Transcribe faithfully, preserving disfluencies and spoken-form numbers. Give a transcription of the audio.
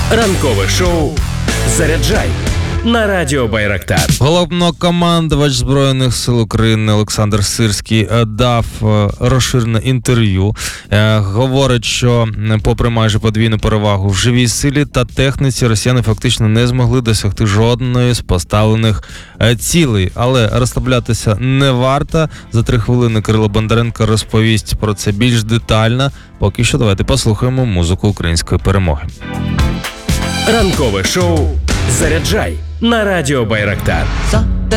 Ранкове шоу «Заряджай» на радіо Байрактар. Головнокомандувач Збройних сил України Олександр Сирський дав розширене інтерв'ю. Говорить, що попри майже подвійну перевагу в живій силі та техніці, росіяни фактично не змогли досягти жодної з поставлених цілей. Але розслаблятися не варто. За три хвилини Кирило Бондаренко розповість про це більш детально. Поки що давайте послухаємо музику української перемоги. Ранкове шоу «Заряджай» на радіо Байрактар.